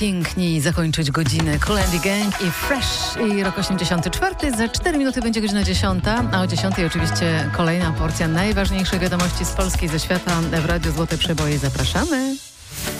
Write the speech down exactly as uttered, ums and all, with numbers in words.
Piękniej zakończyć godzinę. Kool and the Gang i Fresh i rok osiemdziesiąty czwarty. Za cztery minuty będzie godzina dziesiąta, a o dziesiątej oczywiście kolejna porcja najważniejszych wiadomości z Polski i ze świata w Radiu Złote Przeboje. Zapraszamy.